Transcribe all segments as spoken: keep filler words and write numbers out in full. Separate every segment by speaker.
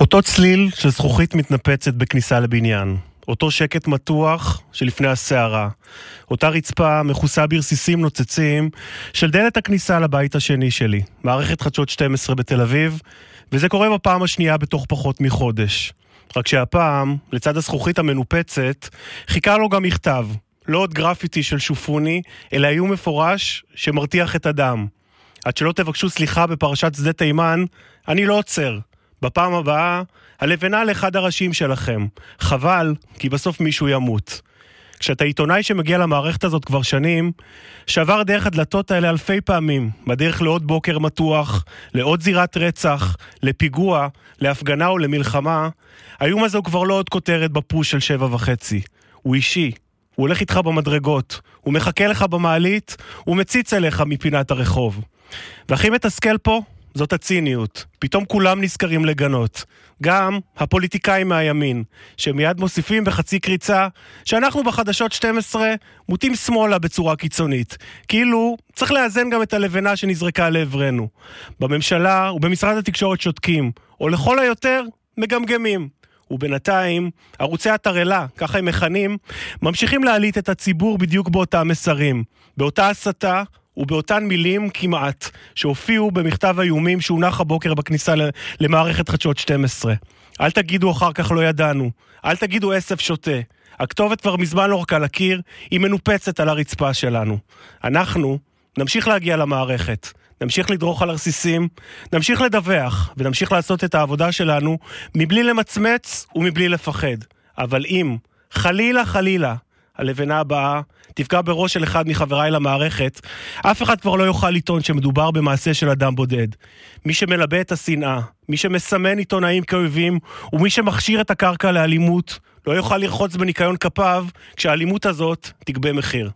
Speaker 1: אותו צליל של זכוכית מתנפצת בכניסה לבניין. אותו שקט מתוח שלפני הסערה. אותה רצפה מכוסה ברסיסים נוצצים של דלת הכניסה לבית השני שלי. מערכת חדשות שתים עשרה בתל אביב, וזה קורה בפעם השנייה בתוך פחות מחודש. רק שהפעם, לצד הזכוכית המנופצת, חיכה לו גם מכתב. לא עוד גרפיטי של שופוני, אלא איום מפורש שמרתיח את הדם. עד שלא תבקשו סליחה בפרשת שדה תימן, אני לא עוצר. בפעם הבאה, הלבנה לאחד הראשים שלכם. חבל, כי בסוף מישהו ימות. כשאתה עיתונאי שמגיע למערכת הזאת כבר שנים, שעבר דרך הדלתות האלה אלפי פעמים, בדרך לעוד בוקר מתוח, לעוד זירת רצח, לפיגוע, להפגנה או למלחמה, האיום הזה הוא כבר לא עוד כותרת בפוש של שבע וחצי. הוא אישי. הוא הולך איתך במדרגות, הוא מחכה לך במעלית, הוא מציץ אליך מפינת הרחוב. והכי מתסכל פה, זאת הציניות. פתאום כולם נזכרים לגנות. גם הפוליטיקאים מהימין, שמיד מוסיפים בחצי קריצה, שאנחנו בחדשות שתים עשרה מוטים שמאלה בצורה קיצונית. כאילו, צריך לאזן גם את הלבנה שנזרקה לעברנו. בממשלה ובמשרד התקשורת שותקים, או לכל היותר, מגמגמים. ובינתיים, ערוצי התרלה, ככה הם מכנים, ממשיכים להעליט את הציבור בדיוק באותה מסרים, באותה הסתה ובאותן מילים כמעט, שהופיעו במכתב האיומים שהונח הבוקר בכניסה למערכת חדשות שתים עשרה. אל תגידו אחר כך לא ידענו, אל תגידו אסף שוטה. הכתובת כבר מזמן לא רק על הקיר, היא מנופצת על הרצפה שלנו. אנחנו נמשיך להגיע למערכת. נמשיך לדרוך על הרסיסים, נמשיך לדווח, ונמשיך לעשות את העבודה שלנו, מבלי למצמץ ומבלי לפחד. אבל אם, חלילה חלילה, הלבנה הבאה תפגע בראש של אחד מחבריי למערכת, אף אחד כבר לא יוכל לטעון שמדובר במעשה של אדם בודד. מי שמלבה את השנאה, מי שמסמן עיתונאים כאויבים, ומי שמכשיר את הקרקע לאלימות, לא יוכל לרחוץ בניקיון כפיו, כשהאלימות הזאת תגבה מחיר.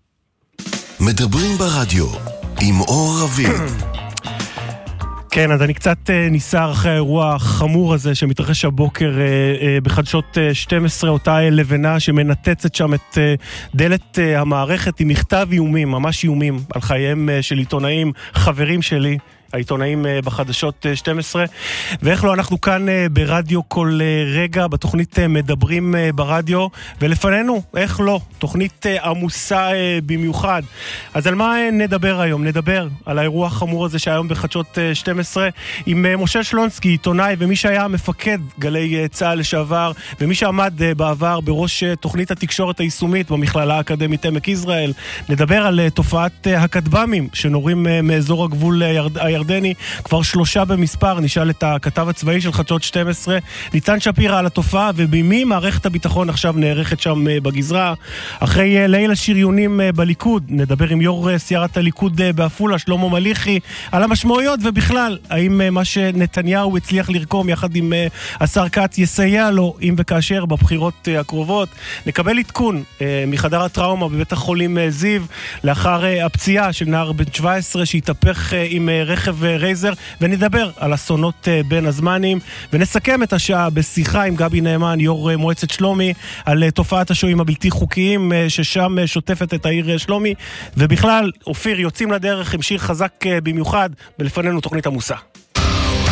Speaker 2: מדברים ברדיו עם אור רביד.
Speaker 1: כן, אז אני קצת ניסה אחרי האירוע החמור הזה שמתרחש הבוקר בחדשות שתים עשרה, אותה לבנה שמנתצת שם את דלת המערכת עם מכתב איומים, ממש איומים, על חייהם של עיתונאים, חברים שלי, העיתונאים בחדשות שתים עשרה, ואיך לא, אנחנו כאן ברדיו כל רגע, בתוכנית מדברים ברדיו, ולפנינו, איך לא, תוכנית עמוסה במיוחד. אז על מה נדבר היום? נדבר על האירוע החמור הזה שהיום בחדשות שתים עשרה, עם משה שלונסקי, עיתונאי, ומי שהיה מפקד גלי צה"ל לשעבר, ומי שעמד בעבר בראש תוכנית התקשורת היישומית במכללה האקדמית עמק יזרעאל. נדבר על תופעת הכטב"מים שנורים מאזור הגבול הירדני, ירדני, כבר שלושה במספר. נשאל את הכתב הצבאי של חדשות שתים עשרה, ניצן שפירא, על התופעה, ובמי מערכת הביטחון עכשיו נערכת שם בגזרה. אחרי ליל השריונים בליכוד, נדבר עם יו"ר סיירת הליכוד בעפולה, שלמה מליחי, על המשמעויות, ובכלל, האם מה שנתניהו הצליח לרקום יחד עם השר כץ יסייע לו, אם וכאשר, בבחירות הקרובות. נקבל עדכון מחדר הטראומה בבית החולים זיו, לאחר הפציעה של נער בן שבע עשרה שהתהפך עם רכב רייזר, ונדבר על אסונות בין הזמנים, ונסכם את השעה בשיחה עם גבי נאמן, יו"ר מועצת שלומי, על תופעת השוהים הבלתי חוקיים ששם שוטפת את העיר שלומי, ובכלל, אופיר, יוצאים לדרך עם שיר חזק במיוחד, ולפנינו תוכנית עמוסה.